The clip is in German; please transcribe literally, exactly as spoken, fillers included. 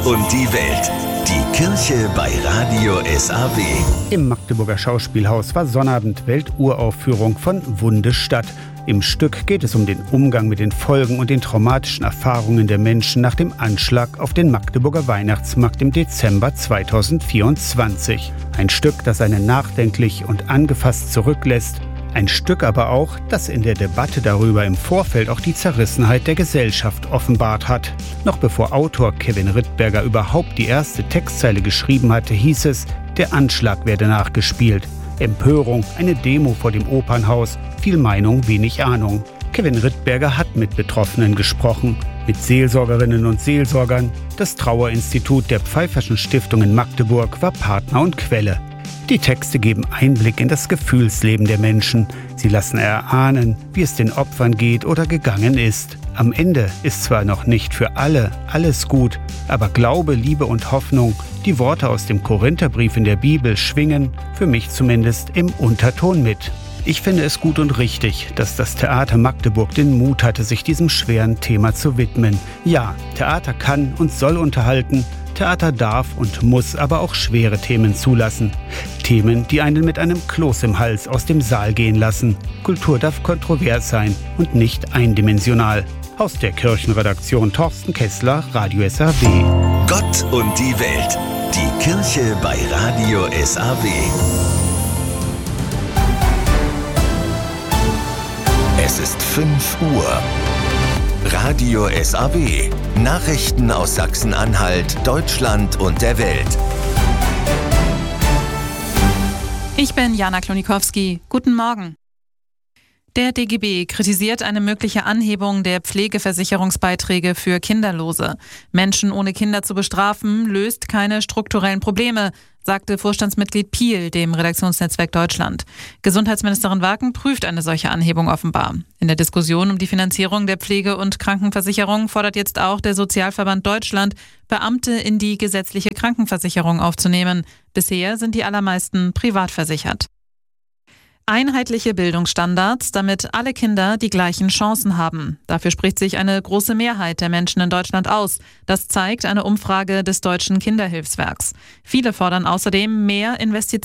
und die Welt. Die Kirche bei Radio S A W. Im Magdeburger Schauspielhaus war Sonnabend Welturaufführung von Wundestadt. Im Stück geht es um den Umgang mit den Folgen und den traumatischen Erfahrungen der Menschen nach dem Anschlag auf den Magdeburger Weihnachtsmarkt im Dezember zweitausendvierundzwanzig. Ein Stück, das einen nachdenklich und angefasst zurücklässt. Ein Stück aber auch, das in der Debatte darüber im Vorfeld auch die Zerrissenheit der Gesellschaft offenbart hat. Noch bevor Autor Kevin Rittberger überhaupt die erste Textzeile geschrieben hatte, hieß es, der Anschlag werde nachgespielt. Empörung, eine Demo vor dem Opernhaus, viel Meinung, wenig Ahnung. Kevin Rittberger hat mit Betroffenen gesprochen, mit Seelsorgerinnen und Seelsorgern. Das Trauerinstitut der Pfeifferschen Stiftung in Magdeburg war Partner und Quelle. Die Texte geben Einblick in das Gefühlsleben der Menschen. Sie lassen erahnen, wie es den Opfern geht oder gegangen ist. Am Ende ist zwar noch nicht für alle alles gut, aber Glaube, Liebe und Hoffnung, die Worte aus dem Korintherbrief in der Bibel, schwingen, für mich zumindest, im Unterton mit. Ich finde es gut und richtig, dass das Theater Magdeburg den Mut hatte, sich diesem schweren Thema zu widmen. Ja, Theater kann und soll unterhalten. Theater darf und muss aber auch schwere Themen zulassen. Themen, die einen mit einem Kloß im Hals aus dem Saal gehen lassen. Kultur darf kontrovers sein und nicht eindimensional. Aus der Kirchenredaktion Thorsten Kessler, Radio S A W. Gott und die Welt. Die Kirche bei Radio S A W. Es ist fünf Uhr. Radio S A W. Nachrichten aus Sachsen-Anhalt, Deutschland und der Welt. Ich bin Jana Klonikowski. Guten Morgen. Der D G B kritisiert eine mögliche Anhebung der Pflegeversicherungsbeiträge für Kinderlose. Menschen ohne Kinder zu bestrafen, löst keine strukturellen Probleme, sagte Vorstandsmitglied Piel dem Redaktionsnetzwerk Deutschland. Gesundheitsministerin Waken prüft eine solche Anhebung offenbar. In der Diskussion um die Finanzierung der Pflege- und Krankenversicherung fordert jetzt auch der Sozialverband Deutschland, Beamte in die gesetzliche Krankenversicherung aufzunehmen. Bisher sind die allermeisten privat versichert. Einheitliche Bildungsstandards, damit alle Kinder die gleichen Chancen haben. Dafür spricht sich eine große Mehrheit der Menschen in Deutschland aus. Das zeigt eine Umfrage des Deutschen Kinderhilfswerks. Viele fordern außerdem mehr Investitionen